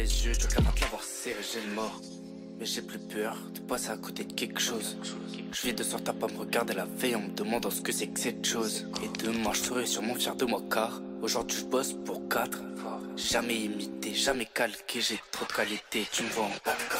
Les yeux, je regarde l'avoir serré, j'ai le mort. Mais j'ai plus peur de passer à côté de quelque chose. Je vis de sorte à pas me regarder la veille en me demandant ce que c'est que cette chose. Et demain je serai sûrement fier de moi car aujourd'hui je bosse pour 4. Jamais imité, jamais calqué, j'ai trop de qualité, tu me vois en 4K.